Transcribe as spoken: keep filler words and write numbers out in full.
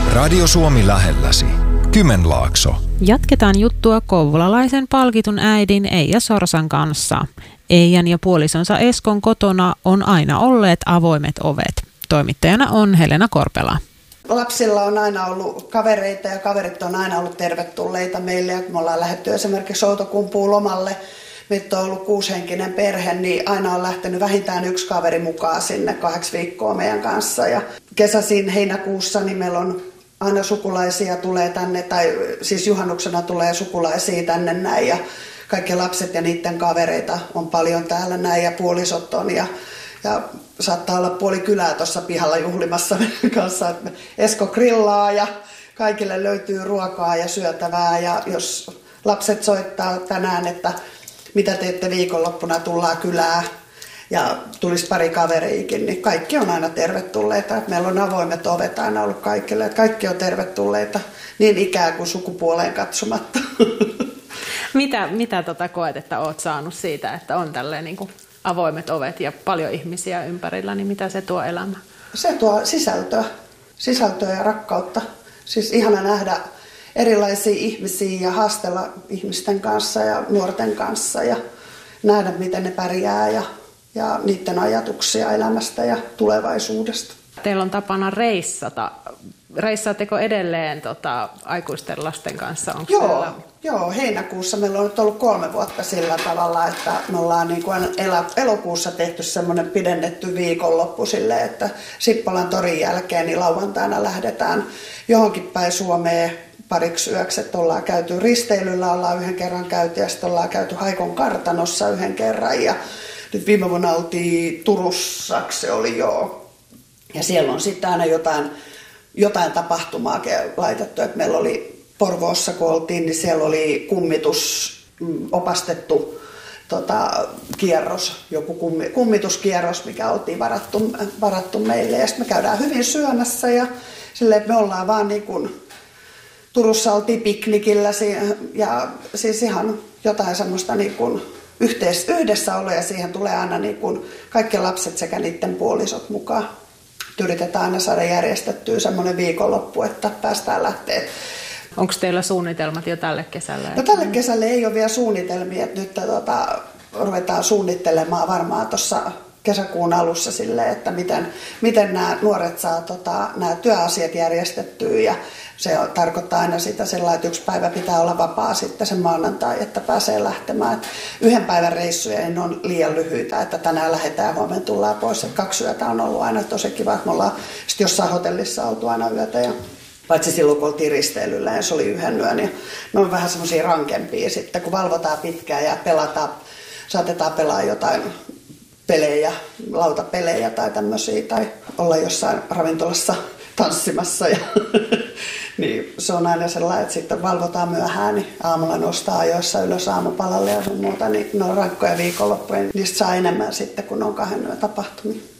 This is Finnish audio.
Radio Suomi lähelläsi. Kymenlaakso. Jatketaan juttua kouvolalaisen palkitun äidin Eija Sorsan kanssa. Eijan ja puolisonsa Eskon kotona on aina olleet avoimet ovet. Toimittajana on Helena Korpela. Lapsilla on aina ollut kavereita ja kaverit on aina ollut tervetulleita meille. Ja kun me ollaan lähdetty esimerkiksi Outokumpuun lomalle, meitä on ollut kuusihenkinen perhe, niin aina on lähtenyt vähintään yksi kaveri mukaan sinne kahdeksi viikkoa meidän kanssa. Ja kesäisin heinäkuussa niin meillä on aina sukulaisia tulee tänne, tai siis juhannuksena tulee sukulaisia tänne näin. Ja kaikki lapset ja niiden kavereita on paljon täällä näin ja puolisot on. Ja, ja saattaa olla puoli kylää tuossa pihalla juhlimassa meidän kanssa. Esko grillaa ja kaikille löytyy ruokaa ja syötävää. Ja jos lapset soittaa tänään, että mitä teette viikonloppuna, tullaan kylään ja tulisi pari kaveriikin, niin kaikki on aina tervetulleita. Meillä on avoimet ovet aina ollut kaikille, että kaikki on tervetulleita niin ikään kuin sukupuoleen katsomatta. Mitä, mitä tota koet, että olet saanut siitä, että on tälleen niin kuin avoimet ovet ja paljon ihmisiä ympärillä, niin mitä se tuo elämään? Se tuo sisältöä, sisältöä ja rakkautta. Siis ihana nähdä erilaisia ihmisiä ja haastella ihmisten kanssa ja nuorten kanssa ja nähdä, miten ne pärjää ja, ja niiden ajatuksia elämästä ja tulevaisuudesta. Teillä on tapana reissata. Reissaatteko edelleen tota, aikuisten lasten kanssa? Onko joo, siellä... joo, heinäkuussa meillä on nyt ollut kolme vuotta sillä tavalla, että me ollaan niin kuin elokuussa tehty semmoinen pidennetty viikonloppu silleen, että Sippolan torin jälkeen niin lauantaina lähdetään johonkin päin Suomeen pariksi yöksi, että ollaan käyty risteilyllä, ollaan yhden kerran käyty ja sitten ollaan käyty Haikon kartanossa yhden kerran ja nyt viime vuonna oltiin Turussa, se oli joo. Ja siellä on sitten aina jotain, jotain tapahtumaa laitettu, että meillä oli Porvoossa kun oltiin, niin siellä oli kummitus, opastettu tota, kierros, joku kummi, kummituskierros, mikä oltiin varattu, varattu meille ja sitten me käydään hyvin syömässä ja silleen, että me ollaan vaan niin kuin Turussa oltiin piknikillä ja siis ihan jotain semmoista niin kuin yhteis- yhdessäoloa ja siihen tulee aina niin kuin kaikki lapset sekä niiden puolisot mukaan. Yritetään aina saada järjestettyä semmoinen viikonloppu, että päästään lähteä. Onko teillä suunnitelmat jo tälle kesälle? No tälle kesälle ei ole vielä suunnitelmia, että nyt tota, ruvetaan suunnittelemaan varmaan tuossa kesäkuun alussa silleen, että miten, miten nämä nuoret saa tota, nämä työasiat järjestettyä ja se tarkoittaa aina sitä sellainen, että yksi päivä pitää olla vapaa sitten sen maanantai, että pääsee lähtemään. Et yhden päivän reissuja ei ole liian lyhyitä, että tänään lähdetään ja huomenna tullaan pois. Et kaksi yötä on ollut aina tosi kiva, että me ollaan sitten jossain hotellissa oltu aina yötä. Ja paitsi silloin, kun oltiin risteilyllä ja se oli yhden yön. Ja me on vähän semmoisia rankempia sitten, kun valvotaan pitkään ja pelataan, saatetaan pelaa jotain pelejä, lautapelejä tai tämmöisiä, tai olla jossain ravintolassa tanssimassa. Ja niin se on aina sellainen, että sitten valvotaan myöhään, niin aamulla nostaa ajoissa ylös aamupalalle ja sun muuta, niin ne on rankkoja viikonloppuja, niin niistä saa enemmän sitten, kun on kahden yön tapahtumia.